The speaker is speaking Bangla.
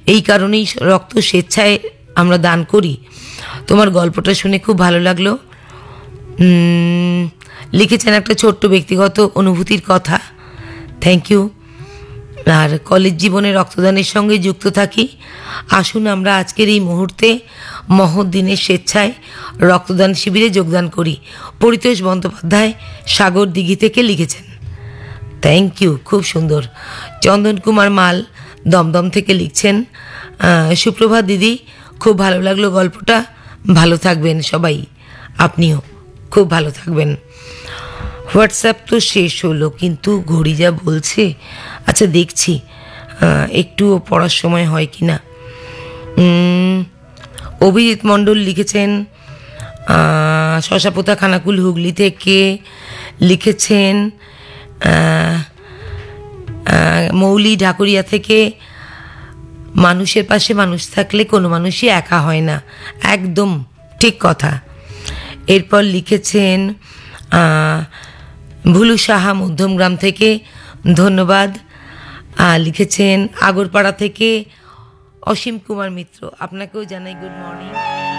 এই কারণেই রক্ত স্বেচ্ছায় আমরা দান করি। তোমার গল্পটা শুনে খুব ভালো লাগলো। লিখেছেন একটা ছোট্ট ব্যক্তিগত অনুভূতির কথা। Thank you. আর কলেজ জীবনে রক্তদানের সঙ্গে যুক্ত থাকি। আসুন আমরা আজকের এই মুহূর্তে মহৎ দিনের স্বেচ্ছায় রক্তদান শিবিরে যোগদান করি। পরিতোষ বন্দ্যোপাধ্যায় সাগর দিঘি থেকে লিখেছেন। থ্যাংক ইউ, খুব সুন্দর। চন্দন কুমার মাল দমদম থেকে লিখছেন, সুপ্রভাত দিদি, খুব ভালো লাগলো গল্পটা। ভালো থাকবেন সবাই, আপনিও খুব ভালো থাকবেন। হোয়াটসঅ্যাপ তো শেষ হলো, কিন্তু ঘড়ি যা বলছে, আচ্ছা দেখছি একটুও পড়ার সময় হয় কি না। অভিজিৎ মণ্ডল লিখেছেন শশাপোতা খানাকুল হুগলি থেকে, লিখেছেন মৌলি ঢাকুরিয়া থেকে, মানুষের পাশে মানুষ থাকলে কোনো মানুষই একা হয় না। একদম ঠিক কথা। এরপর লিখেছেন ভুলু সাহা মধ্যমগ্রাম থেকে, ধন্যবাদ। লিখেছেন আগরপাড়া থেকে অসীম কুমার মিত্র, আপনাকেও জানাই গুড মর্নিং।